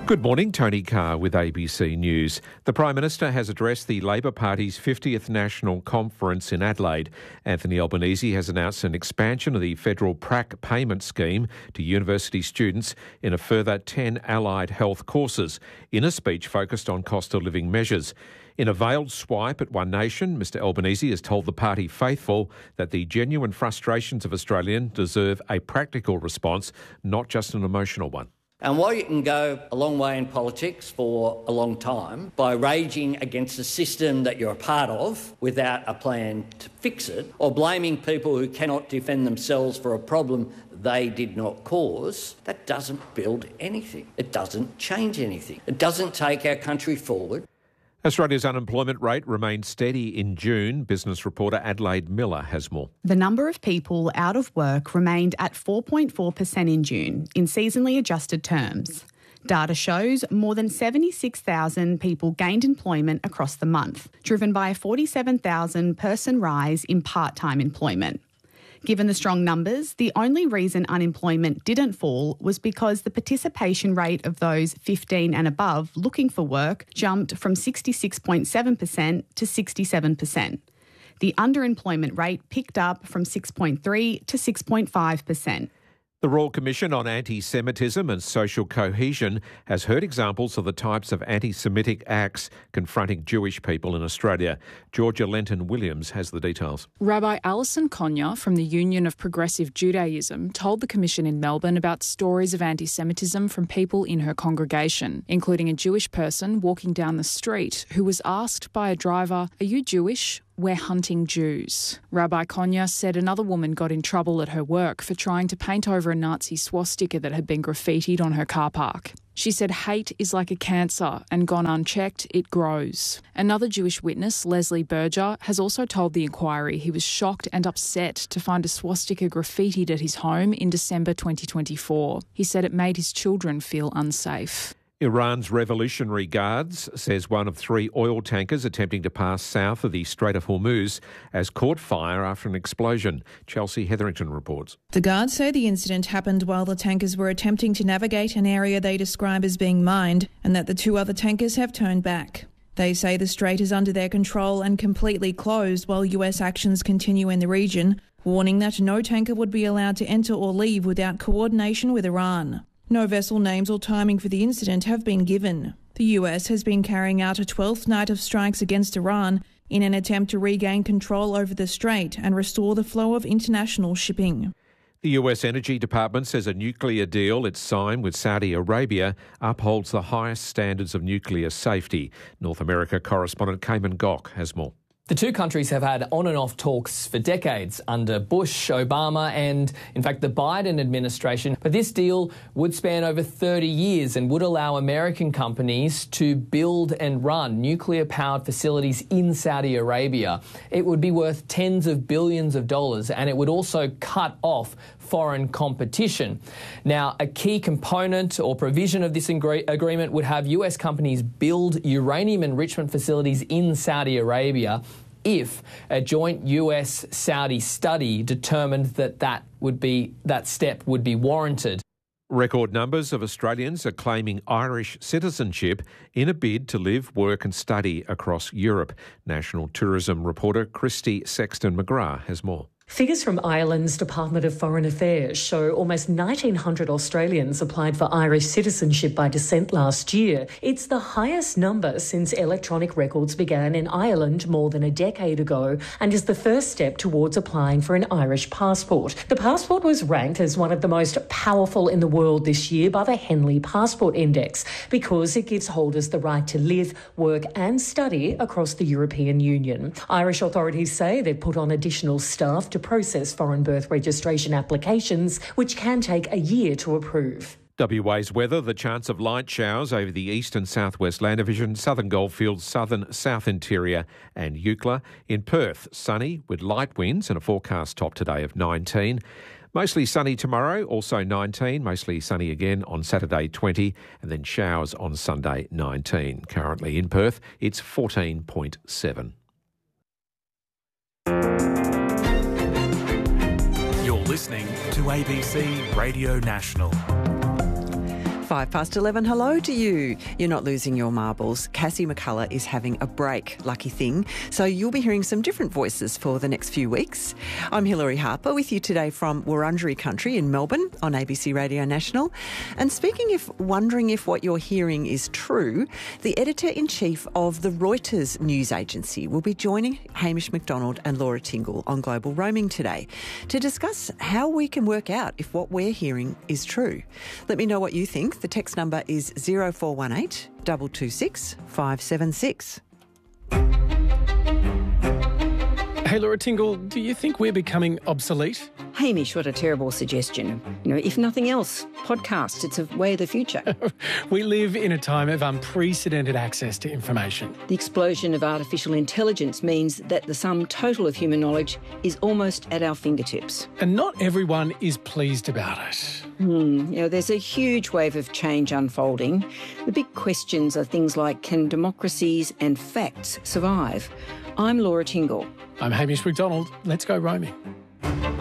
Good morning, Tony Carr with ABC News. The Prime Minister has addressed the Labor Party's 50th National Conference in Adelaide. Anthony Albanese has announced an expansion of the federal PRAC payment scheme to university students in a further 10 allied health courses, in a speech focused on cost of living measures. In a veiled swipe at One Nation, Mr Albanese has told the party faithful that the genuine frustrations of Australians deserve a practical response, not just an emotional one. And while you can go a long way in politics for a long time by raging against a system that you're a part of without a plan to fix it, or blaming people who cannot defend themselves for a problem they did not cause, that doesn't build anything. It doesn't change anything. It doesn't take our country forward. Australia's unemployment rate remained steady in June. Business reporter Adelaide Miller has more. The number of people out of work remained at 4.4% in June in seasonally adjusted terms. Data shows more than 76,000 people gained employment across the month, driven by a 47,000 person rise in part-time employment. Given the strong numbers, the only reason unemployment didn't fall was because the participation rate of those 15 and above looking for work jumped from 66.7% to 67%. The underemployment rate picked up from 6.3% to 6.5%. The Royal Commission on Anti-Semitism and Social Cohesion has heard examples of the types of anti-Semitic acts confronting Jewish people in Australia. Georgia Lenton-Williams has the details. Rabbi Alison Konya from the Union of Progressive Judaism told the Commission in Melbourne about stories of anti-Semitism from people in her congregation, including a Jewish person walking down the street who was asked by a driver, "Are you Jewish? We're hunting Jews." Rabbi Konya said another woman got in trouble at her work for trying to paint over a Nazi swastika that had been graffitied on her car park. She said hate is like a cancer and gone unchecked, it grows. Another Jewish witness, Leslie Berger, has also told the inquiry he was shocked and upset to find a swastika graffitied at his home in December 2024. He said it made his children feel unsafe. Iran's Revolutionary Guards says one of 3 oil tankers attempting to pass south of the Strait of Hormuz has caught fire after an explosion. Chelsea Hetherington reports. The guards say the incident happened while the tankers were attempting to navigate an area they describe as being mined, and that the 2 other tankers have turned back. They say the strait is under their control and completely closed while US actions continue in the region, warning that no tanker would be allowed to enter or leave without coordination with Iran. No vessel names or timing for the incident have been given. The US has been carrying out a 12th night of strikes against Iran in an attempt to regain control over the strait and restore the flow of international shipping. The US Energy Department says a nuclear deal it's signed with Saudi Arabia upholds the highest standards of nuclear safety. North America correspondent Cayman Gok has more. The two countries have had on and off talks for decades under Bush, Obama and, in fact, the Biden administration. But this deal would span over 30 years and would allow American companies to build and run nuclear-powered facilities in Saudi Arabia. It would be worth tens of billions of dollars, and it would also cut off foreign competition. Now, a key component or provision of this agreement would have US companies build uranium enrichment facilities in Saudi Arabia if a joint US-Saudi study determined that step would be warranted. Record numbers of Australians are claiming Irish citizenship in a bid to live, work and study across Europe. National Tourism reporter Christy Sexton-McGrath has more. Figures from Ireland's Department of Foreign Affairs show almost 1,900 Australians applied for Irish citizenship by descent last year. It's the highest number since electronic records began in Ireland more than a decade ago and is the first step towards applying for an Irish passport. The passport was ranked as one of the most powerful in the world this year by the Henley Passport Index because it gives holders the right to live, work and study across the European Union. Irish authorities say they've put on additional staff to process foreign birth registration applications, which can take a year to approve. WA's weather, the chance of light showers over the east and southwest land division, southern Goldfields, southern south interior and Eucla. In Perth, sunny with light winds and a forecast top today of 19. Mostly sunny tomorrow, also 19. Mostly sunny again on Saturday, 20. And then showers on Sunday, 19. Currently in Perth, it's 14.7. You're listening to ABC Radio National. 11:05. Hello to you. You're not losing your marbles. Cassie McCullough is having a break, lucky thing. So you'll be hearing some different voices for the next few weeks. I'm Hilary Harper with you today from Wurundjeri Country in Melbourne on ABC Radio National. And wondering if what you're hearing is true, the editor-in-chief of the Reuters news agency will be joining Hamish McDonald and Laura Tingle on Global Roaming today to discuss how we can work out if what we're hearing is true. Let me know what you think. The text number is 0418 226 576. Hey, Laura Tingle, do you think we're becoming obsolete? Hamish, what a terrible suggestion. If nothing else, podcasts, it's a way of the future. We live in a time of unprecedented access to information. The explosion of artificial intelligence means that the sum total of human knowledge is almost at our fingertips. And not everyone is pleased about it. There's a huge wave of change unfolding. The big questions are things like, can democracies and facts survive? I'm Laura Tingle. I'm Hamish McDonald. Let's go roaming.